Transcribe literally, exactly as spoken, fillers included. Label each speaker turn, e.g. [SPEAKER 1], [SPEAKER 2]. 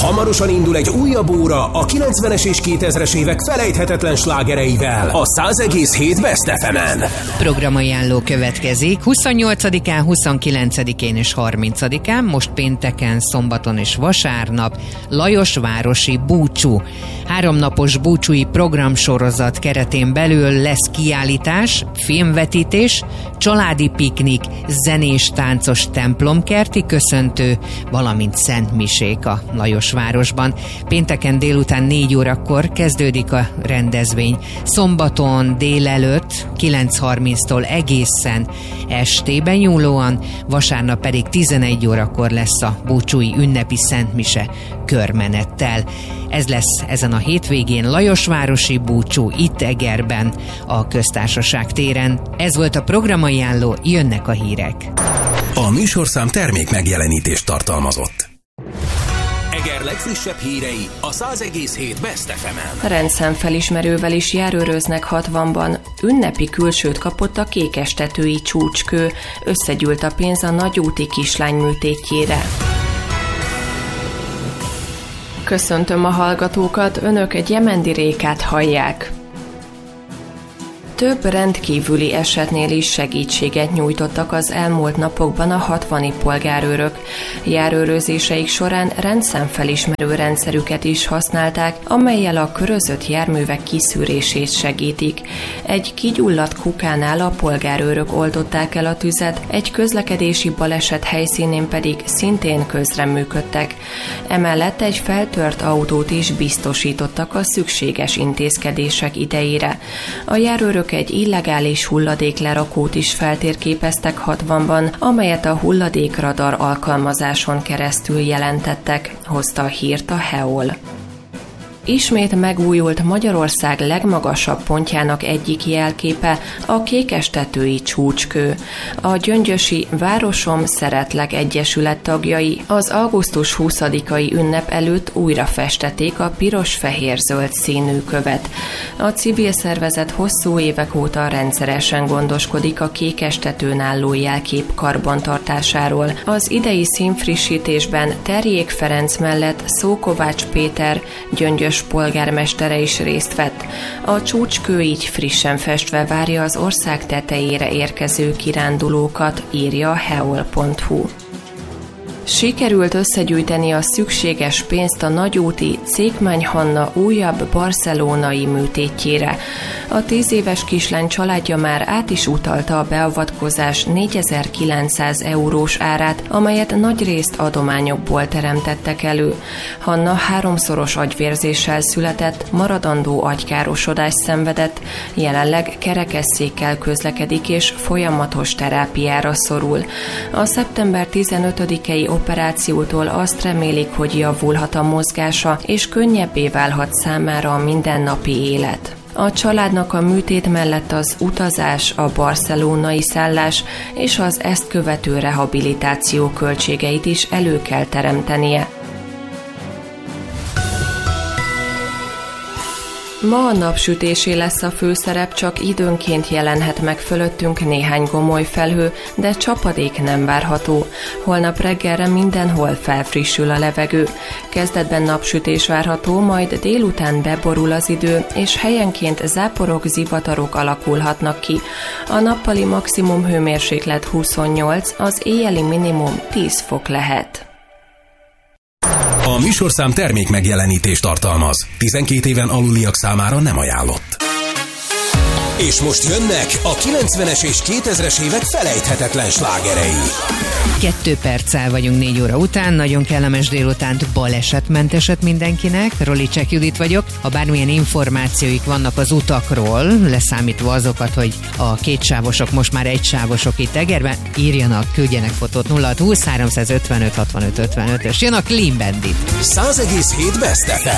[SPEAKER 1] Hamarosan indul egy újabb óra a kilencvenes és kétezres évek felejthetetlen slágereivel a száz egész hét Best ef emen.
[SPEAKER 2] Programajánló következik huszonnyolcadikán, huszonkilencedikén és harmincadikán, most pénteken, szombaton és vasárnap Lajosvárosi búcsú. Háromnapos búcsúi programsorozat keretén belül lesz kiállítás, filmvetítés, családi piknik, zenés, táncos templomkerti köszöntő, valamint szentmisék a Lajosvárosban. Pénteken délután négy órakor kezdődik a rendezvény. Szombaton délelőtt kilenc harminctól egészen estébe nyúlóan, vasárnap pedig tizenegy órakor lesz a búcsúi ünnepi szentmise körmenettel. Ez lesz ezen a hétvégén Lajosvárosi búcsú itt Egerben, a Köztársaság téren. Ez volt a programajánló, jönnek a hírek.
[SPEAKER 1] A műsorszám termék megjelenítést tartalmazott. Eger legfrissebb hírei a száz egész hét Best ef emen.
[SPEAKER 3] Rendszámfelismerővel is járőröznek hatvanban. Ünnepi külsőt kapott a kékestetői csúcskő. Összegyűlt a pénz a nagyúti kislány műtétjére. Köszöntöm a hallgatókat, önök egy Jemendi Rékát hallják. Több rendkívüli esetnél is segítséget nyújtottak az elmúlt napokban a hatvani polgárőrök. Járőrözéseik során rendszámfelismerő rendszerüket is használták, amellyel a körözött járművek kiszűrését segítik. Egy kigyulladt kukánál a polgárőrök oldották el a tüzet, egy közlekedési baleset helyszínén pedig szintén közreműködtek. Emellett egy feltört autót is biztosítottak a szükséges intézkedések idejére. A járőrök egy illegális hulladéklerakót is feltérképeztek hatvanban, amelyet a hulladékradar alkalmazáson keresztül jelentettek, hozta a hírt a hé e o el. Ismét megújult Magyarország legmagasabb pontjának egyik jelképe, a kékestetői csúcskő. A gyöngyösi Városom Szeretlek Egyesület tagjai az augusztus huszadikai ünnep előtt újra festették a piros-fehér-zöld színű követ. A civil szervezet hosszú évek óta rendszeresen gondoskodik a kékestetőn álló jelkép karbantartásáról. Az idei színfrissítésben Terjék Ferenc mellett Szókovács Péter, Gyöngyös polgármestere is részt vett. A csúcskő így frissen festve várja az ország tetejére érkező kirándulókat, írja a heol pont hu. Sikerült összegyűjteni a szükséges pénzt a nagyúti Cékmány Hanna újabb barcelonai műtétjére. A tíz éves kislány családja már át is utalta a beavatkozás négyezer-kilencszáz eurós árát, amelyet nagyrészt adományokból teremtettek elő. Hanna háromszoros agyvérzéssel született, maradandó agykárosodást szenvedett, jelenleg kerekesszékkel közlekedik és folyamatos terápiára szorul. A szeptember tizenötödikei operációtól azt remélik, hogy javulhat a mozgása, és könnyebbé válhat számára a mindennapi élet. A családnak a műtét mellett az utazás, a barcelonai szállás és az ezt követő rehabilitáció költségeit is elő kell teremtenie. Ma a napsütésé lesz a főszerep, csak időnként jelenhet meg fölöttünk néhány gomoly felhő, de csapadék nem várható. Holnap reggelre mindenhol felfrissül a levegő. Kezdetben napsütés várható, majd délután beborul az idő, és helyenként záporok, zivatarok alakulhatnak ki. A nappali maximum hőmérséklet huszonnyolc, az éjjeli minimum tíz fok lehet.
[SPEAKER 1] A műsorszám termék megjelenítést tartalmaz. tizenkét éven aluliak számára nem ajánlott. És most jönnek a kilencvenes és kétezres évek felejthetetlen slágerei.
[SPEAKER 2] Kettő perccel vagyunk négy óra után, nagyon kellemes délutánt, balesetmenteset mindenkinek. Rolicek Judit vagyok. Ha bármilyen információik vannak az utakról, leszámítva azokat, hogy a kétsávosok most már egysávosok itt Egerben, írjanak, küldjenek fotót. Nulla hat húsz háromszázötvenöt hatvanöt ötvenötös. Jön a Clean Bandit.
[SPEAKER 1] száz egész hét Best ef em.